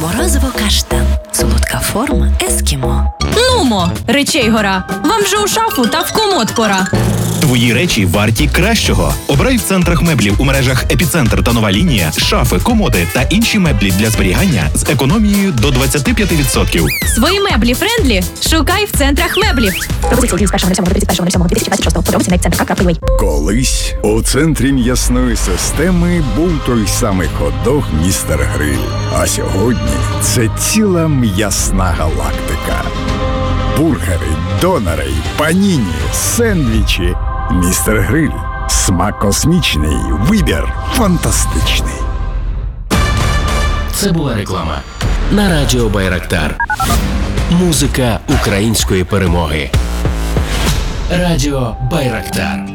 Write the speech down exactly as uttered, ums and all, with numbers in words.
Морозиво каштан. Солодка форма ескімо. Нумо, речей гора. Вам же у шафу та в комод пора. Твої речі варті кращого. Обирай в центрах меблів у мережах «Епіцентр» та «Нова лінія» шафи, комоди та інші меблі для зберігання з економією до двадцять п'ять відсотків. Свої меблі френдлі шукай в центрах меблів. Пропозиції з першого до тридцять першого дві тисячі двадцять шостого. Подробиці на центр крапка ю а. Колись у центрі м'ясної системи був той самий хот-дог «Містер Гриль». А сьогодні це ціла м'ясна галактика. Бургери, донори, паніні, сендвічі. «Містер Гриль». Смак космічний, вибір фантастичний. Це була реклама на радіо Байрактар. Музика української перемоги. Радіо Байрактар.